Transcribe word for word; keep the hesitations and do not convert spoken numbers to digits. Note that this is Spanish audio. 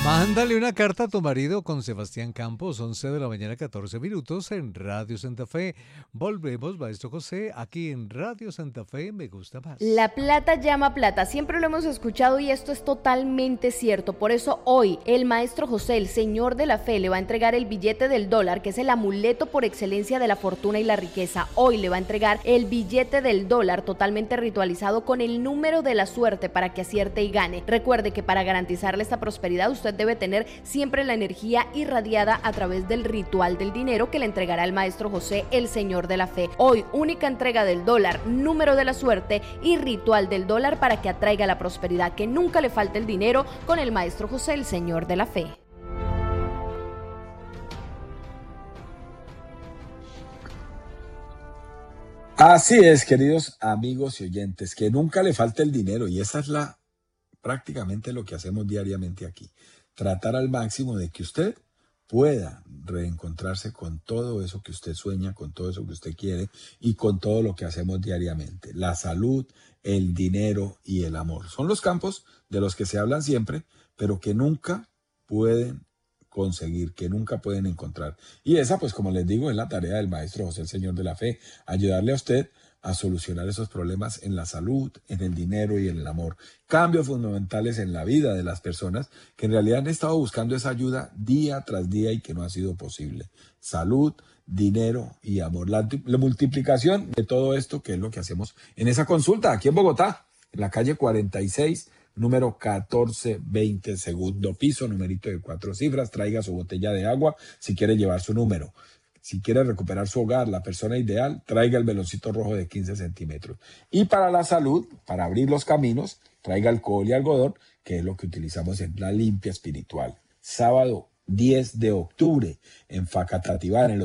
Mándale una carta a tu marido con Sebastián Campos, once de la mañana, catorce minutos en Radio Santa Fe. Volvemos, Maestro José, aquí en Radio Santa Fe, me gusta más. La plata llama plata, siempre lo hemos escuchado y esto es totalmente cierto. Por eso hoy el Maestro José, el Señor de la Fe, le va a entregar el billete del dólar, que es el amuleto por excelencia de la fortuna y la riqueza. Hoy le va a entregar el billete del dólar totalmente ritualizado con el número de la suerte para que acierte y gane. Recuerde que para garantizarle esta prosperidad usted debe tener siempre la energía irradiada a través del ritual del dinero que le entregará el Maestro José, el Señor de la Fe. Hoy, única entrega del dólar, número de la suerte y ritual del dólar para que atraiga la prosperidad, que nunca le falte el dinero con el Maestro José, el Señor de la Fe. Así es, queridos amigos y oyentes, que nunca le falte el dinero, y esa es la prácticamente lo que hacemos diariamente aquí. Tratar al máximo de que usted pueda reencontrarse con todo eso que usted sueña, con todo eso que usted quiere y con todo lo que hacemos diariamente. La salud, el dinero y el amor. Son los campos de los que se hablan siempre, pero que nunca pueden conseguir, que nunca pueden encontrar. Y esa, pues como les digo, es la tarea del Maestro José, el Señor de la Fe, ayudarle a usted a solucionar esos problemas en la salud, en el dinero y en el amor. Cambios fundamentales en la vida de las personas que en realidad han estado buscando esa ayuda día tras día y que no ha sido posible. Salud, dinero y amor. La, la multiplicación de todo esto, que es lo que hacemos en esa consulta aquí en Bogotá, en la calle cuarenta y seis, número catorce veinte, segundo piso, numerito de cuatro cifras. Traiga su botella de agua si quiere llevar su número. Si quiere recuperar su hogar, la persona ideal, traiga el veloncito rojo de quince centímetros. Y para la salud, para abrir los caminos, traiga alcohol y algodón, que es lo que utilizamos en la limpia espiritual. Sábado diez de octubre, en Facatativá, en el